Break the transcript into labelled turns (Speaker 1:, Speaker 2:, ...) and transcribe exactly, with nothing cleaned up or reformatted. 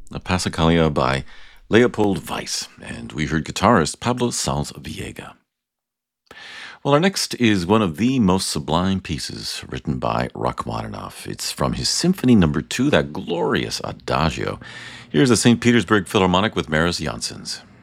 Speaker 1: a Passacaglia by Leopold Weiss, and we heard guitarist Pablo Sanz Viega. Well, our next is one of the most sublime pieces written by Rachmaninoff. It's from his Symphony Number Two, that glorious Adagio. Here's the Saint Petersburg Philharmonic with Maris Janssens.